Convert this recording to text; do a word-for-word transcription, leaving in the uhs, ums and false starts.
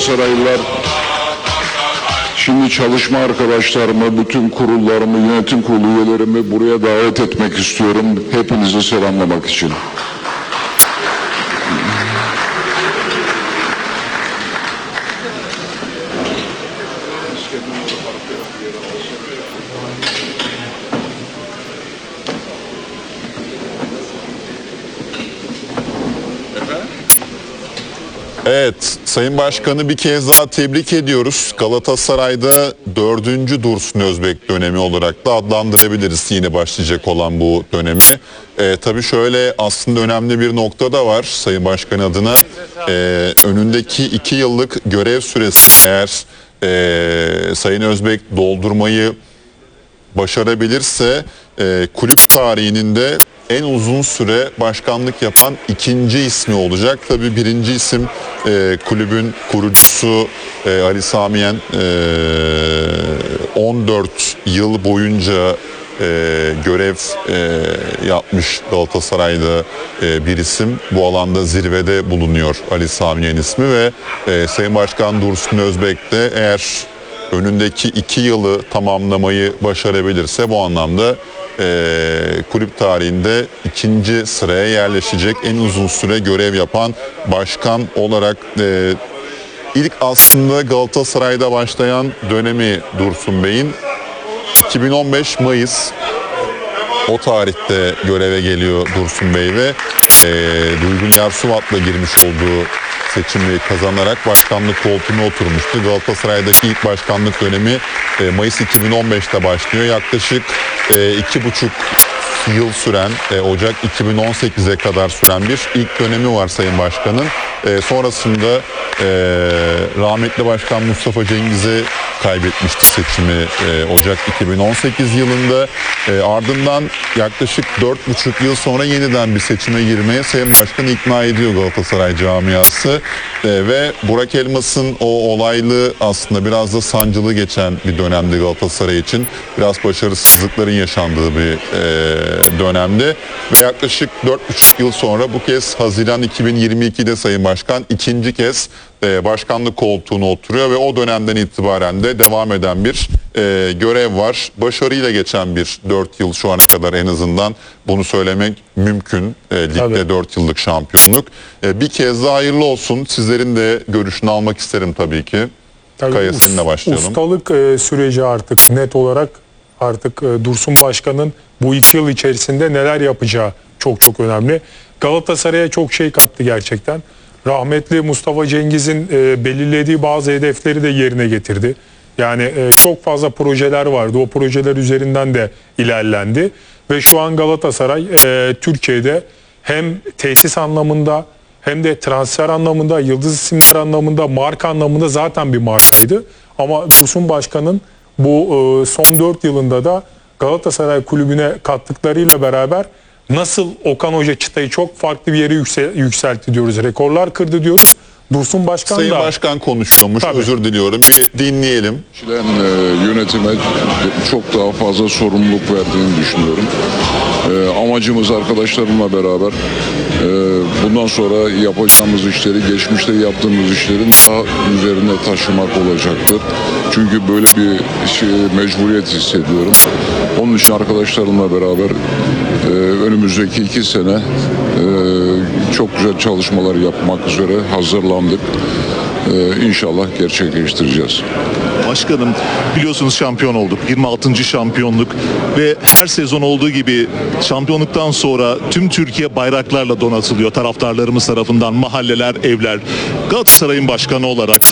Galatasaraylılar, şimdi çalışma arkadaşlarımı, bütün kurullarımı, yönetim kurulu üyelerimi buraya davet etmek istiyorum. Hepinizi selamlamak için. Evet, Sayın Başkan'ı bir kez daha tebrik ediyoruz. Galatasaray'da dördüncü Dursun Özbek dönemi olarak da adlandırabiliriz yeni başlayacak olan bu dönemi. Ee, tabii şöyle aslında önemli bir nokta da var Sayın Başkan adına. Ee, önündeki iki yıllık görev süresi eğer e, Sayın Özbek doldurmayı başarabilirse e, kulüp tarihinin de en uzun süre başkanlık yapan ikinci ismi olacak. Tabii birinci isim e, kulübün kurucusu e, Ali Samiyen e, on dört yıl boyunca e, görev e, yapmış Galatasaray'da e, bir isim. Bu alanda zirvede bulunuyor Ali Samiyen ismi ve e, Sayın Başkan Dursun Özbek de eğer önündeki iki yılı tamamlamayı başarabilirse bu anlamda e, kulüp tarihinde ikinci sıraya yerleşecek en uzun süre görev yapan başkan olarak e, ilk aslında Galatasaray'da başlayan dönemi Dursun Bey'in iki bin on beş Mayıs o tarihte göreve geliyor Dursun Bey ve e, Duygun Yarsuvat'la girmiş olduğu seçimi kazanarak başkanlık koltuğuna oturmuştu. Galatasaray'daki ilk başkanlık dönemi e, Mayıs iki bin on beşte başlıyor. Yaklaşık e, iki buçuk yıl süren, e, Ocak iki bin on sekize kadar süren bir ilk dönemi var Sayın Başkan'ın. E, sonrasında e, rahmetli Başkan Mustafa Cengiz'e kaybetmişti seçimi e, Ocak iki bin on sekiz yılında. E, ardından yaklaşık dört buçuk yıl sonra yeniden bir seçime girmeye Sayın Başkan'ı ikna ediyor Galatasaray camiası. E, ve Burak Elmas'ın o olaylı aslında biraz da sancılı geçen bir dönemdi Galatasaray için. Biraz başarısızlıkların yaşandığı bir e, dönemde. Ve yaklaşık dört buçuk yıl sonra bu kez Haziran iki bin yirmi ikide Sayın Başkan ikinci kez e, başkanlık koltuğuna oturuyor ve o dönemden itibaren de devam eden bir e, görev var. Başarıyla geçen bir dört yıl şu ana kadar en azından bunu söylemek mümkün. E, ligde dört yıllık şampiyonluk. E, bir kez daha hayırlı olsun. Sizlerin de görüşünü almak isterim tabii ki. Tabii Kaya seninle başlayalım. Ustalık e, süreci artık net olarak artık e, Dursun Başkan'ın bu iki yıl içerisinde neler yapacağı çok çok önemli. Galatasaray'a çok şey kattı gerçekten. Rahmetli Mustafa Cengiz'in e, belirlediği bazı hedefleri de yerine getirdi. Yani e, çok fazla projeler vardı. O projeler üzerinden de ilerlendi. Ve şu an Galatasaray e, Türkiye'de hem tesis anlamında hem de transfer anlamında, yıldız isimler anlamında, marka anlamında zaten bir markaydı. Ama Dursun Başkan'ın bu e, son dört yılında da Galatasaray kulübüne kattıklarıyla beraber nasıl Okan Hoca çıtayı çok farklı bir yere yüksel, yükseltti diyoruz. Rekorlar kırdı diyoruz. Dursun Başkan Sayın da... Başkan konuşuyormuş. Tabii. Özür diliyorum. Bir dinleyelim. Ben e, yönetime çok daha fazla sorumluluk verdiğini düşünüyorum. E, amacımız arkadaşlarımla beraber e, bundan sonra yapacağımız işleri, geçmişte yaptığımız işlerin daha üzerine taşımak olacaktır. Çünkü böyle bir şey, mecburiyet hissediyorum. Onun için arkadaşlarımla beraber e, önümüzdeki iki sene e, çok güzel çalışmalar yapmak üzere hazırlandık. Ee, İnşallah gerçekleştireceğiz. Başkanım, biliyorsunuz şampiyon olduk. yirmi altıncı şampiyonluk ve her sezon olduğu gibi şampiyonluktan sonra tüm Türkiye bayraklarla donatılıyor taraftarlarımız tarafından, mahalleler, evler. Galatasaray'ın başkanı olarak